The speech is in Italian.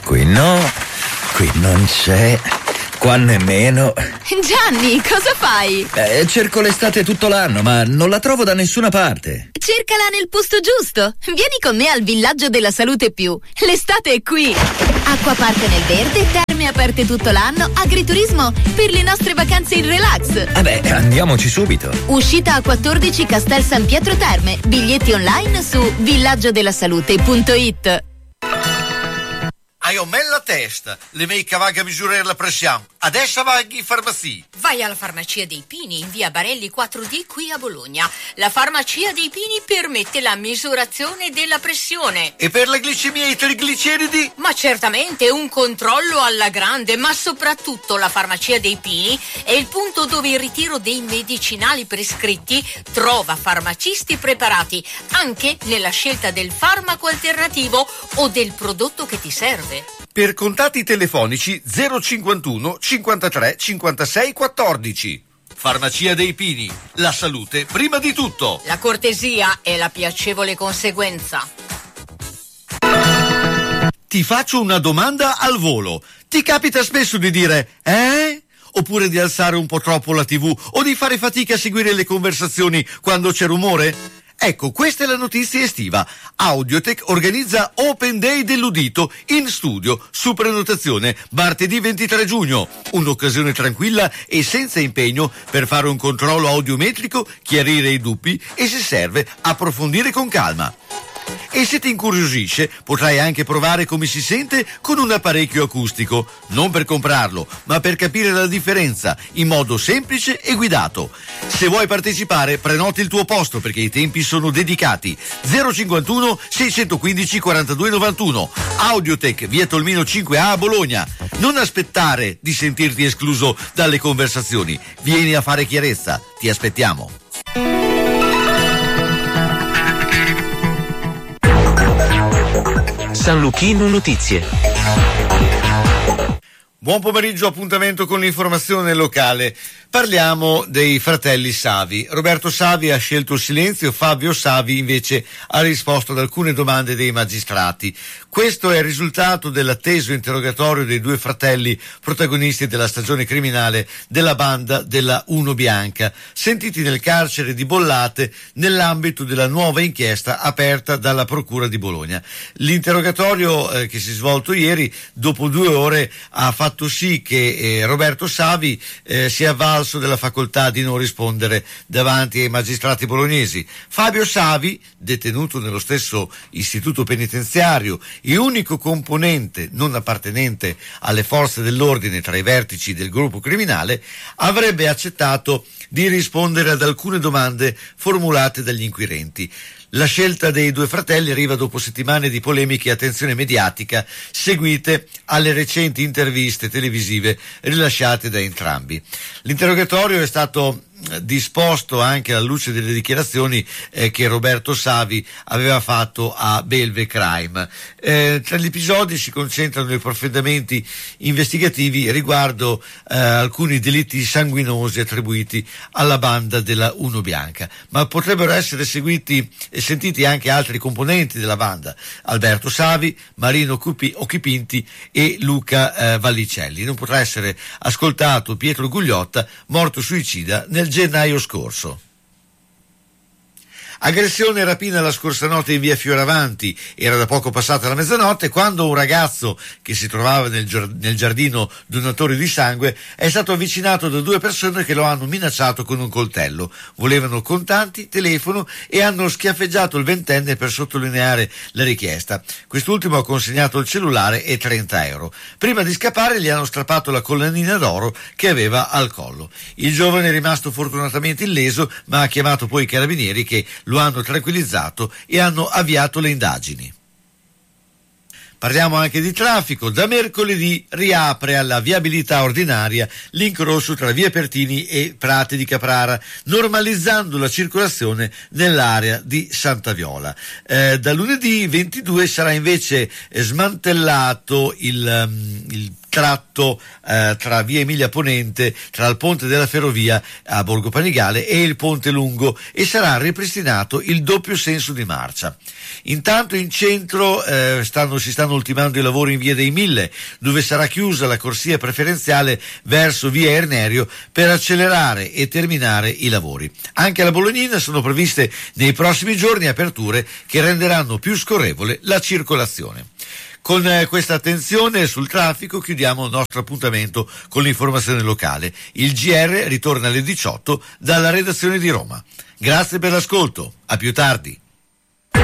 Qui no, qui non c'è, qua nemmeno. Gianni, cosa fai? Cerco l'estate tutto l'anno, ma non la trovo da nessuna parte. Cercala nel posto giusto. Vieni con me al Villaggio della Salute Più. L'estate è qui. Acquapark nel verde, terme aperte tutto l'anno, agriturismo per le nostre vacanze in relax. Vabbè, andiamoci subito. Uscita a 14 Castel San Pietro Terme. Biglietti online su villaggiodellasalute.it. Hai un la testa, le mie cavaghe a misurare la pressione. Adesso vai in farmacia. Vai alla Farmacia dei Pini in via Barelli 4D qui a Bologna. La Farmacia dei Pini permette la misurazione della pressione. E per la glicemia e i trigliceridi? Ma certamente un controllo alla grande, ma soprattutto la Farmacia dei Pini è il punto dove il ritiro dei medicinali prescritti trova farmacisti preparati anche nella scelta del farmaco alternativo o del prodotto che ti serve. Per contatti telefonici 051 53 56 14. Farmacia dei Pini. La salute prima di tutto. La cortesia è la piacevole conseguenza. Ti faccio una domanda al volo. Ti capita spesso di dire oppure di alzare un po' troppo la TV o di fare fatica a seguire le conversazioni quando c'è rumore? Ecco, questa è la notizia estiva. Audiotech organizza Open Day dell'udito in studio su prenotazione martedì 23 giugno. Un'occasione tranquilla e senza impegno per fare un controllo audiometrico, chiarire i dubbi e, se serve, approfondire con calma. E se ti incuriosisce, potrai anche provare come si sente con un apparecchio acustico, non per comprarlo, ma per capire la differenza in modo semplice e guidato. Se vuoi partecipare, prenoti il tuo posto perché i tempi sono dedicati. 051 615 42 91. Audiotech, via Tolmino 5A a Bologna. Non aspettare di sentirti escluso dalle conversazioni. Vieni a fare chiarezza. Ti aspettiamo. San Luchino Notizie. Buon pomeriggio, appuntamento con l'informazione locale. Parliamo dei fratelli Savi. Roberto Savi ha scelto il silenzio, Fabio Savi invece ha risposto ad alcune domande dei magistrati. Questo è il risultato dell'atteso interrogatorio dei due fratelli protagonisti della stagione criminale della banda della Uno Bianca, sentiti nel carcere di Bollate nell'ambito della nuova inchiesta aperta dalla Procura di Bologna. L'interrogatorio che si è svolto ieri, dopo 2 ore, ha fatto sì che Roberto Savi sia avvalso della facoltà di non rispondere davanti ai magistrati bolognesi. Fabio Savi, detenuto nello stesso istituto penitenziario e unico componente non appartenente alle forze dell'ordine tra i vertici del gruppo criminale, avrebbe accettato di rispondere ad alcune domande formulate dagli inquirenti. La scelta dei due fratelli arriva dopo settimane di polemiche e attenzione mediatica seguite alle recenti interviste televisive rilasciate da entrambi. L'interrogatorio è stato disposto anche alla luce delle dichiarazioni che Roberto Savi aveva fatto a Belve Crime. Tra gli episodi si concentrano i profondamenti investigativi riguardo alcuni delitti sanguinosi attribuiti alla banda della Uno Bianca, ma potrebbero essere sentiti anche altri componenti della banda: Alberto Savi, Marino Occhipinti e Luca Vallicelli. Non potrà essere ascoltato Pietro Gugliotta, morto suicida nel gennaio scorso. Aggressione e rapina la scorsa notte in via Fioravanti. Era da poco passata la mezzanotte quando un ragazzo che si trovava nel giardino donatore di sangue è stato avvicinato da 2 persone che lo hanno minacciato con un coltello. Volevano contanti, telefono e hanno schiaffeggiato il ventenne per sottolineare la richiesta. Quest'ultimo ha consegnato il cellulare e 30 euro. Prima di scappare gli hanno strappato la collanina d'oro che aveva al collo. Il giovane è rimasto fortunatamente illeso, ma ha chiamato poi i carabinieri che lo hanno tranquillizzato e hanno avviato le indagini. Parliamo anche di traffico. Da mercoledì riapre alla viabilità ordinaria l'incrocio tra via Pertini e Prati di Caprara, normalizzando la circolazione nell'area di Santa Viola. Da lunedì 22 sarà invece smantellato il tratto tra via Emilia Ponente, tra il ponte della ferrovia a Borgo Panigale e il ponte lungo, e sarà ripristinato il doppio senso di marcia. Intanto in centro si stanno ultimando i lavori in via dei Mille, dove sarà chiusa la corsia preferenziale verso via Ernerio per accelerare e terminare i lavori. Anche alla Bolognina sono previste nei prossimi giorni aperture che renderanno più scorrevole la circolazione. Con questa attenzione sul traffico chiudiamo il nostro appuntamento con l'informazione locale. Il GR ritorna alle 18 dalla redazione di Roma. Grazie per l'ascolto, a più tardi.